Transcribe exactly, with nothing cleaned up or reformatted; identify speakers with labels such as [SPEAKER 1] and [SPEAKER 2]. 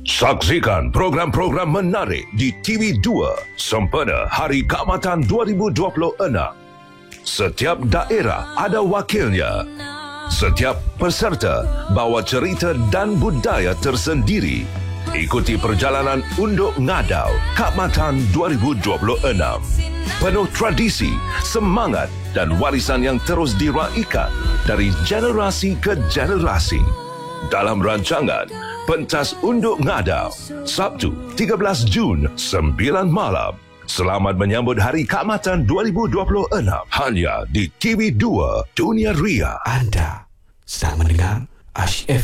[SPEAKER 1] Saksikan program-program menarik di T V dua sempena Hari Kaamatan dua ribu dua puluh enam. Setiap daerah ada wakilnya. Setiap peserta bawa cerita dan budaya tersendiri. Ikuti perjalanan Unduk Ngadau Kaamatan dua ribu dua puluh enam. Penuh tradisi, semangat dan warisan yang terus diraikan dari generasi ke generasi. Dalam rancangan Pentas Unduk Ngadau, Sabtu tiga belas Jun, sembilan malam. Selamat menyambut Hari Kaamatan dua ribu dua puluh enam hanya di T V dua Dunia Ria.
[SPEAKER 2] Anda sedang mendengar Ash F